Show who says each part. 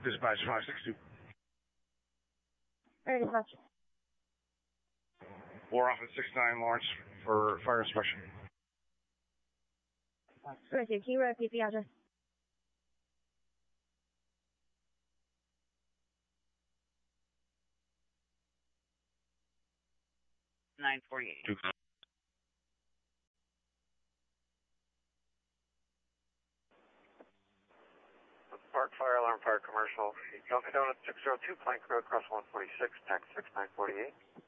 Speaker 1: Dispatch 562.
Speaker 2: Alright, dispatch.
Speaker 1: War Office 69 Lawrence for fire inspection.
Speaker 2: Right, can you repeat the address?
Speaker 3: $948.
Speaker 4: Park Fire Alarm Fire Commercial. Dunkin' Donuts 602 Plank Road, cross 146, tax 6948.